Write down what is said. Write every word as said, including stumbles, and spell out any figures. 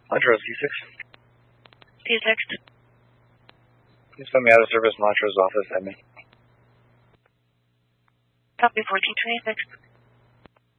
Montrose D six. D six. Please put me out of service, Montrose office, admin. Copy fourteen twenty-six.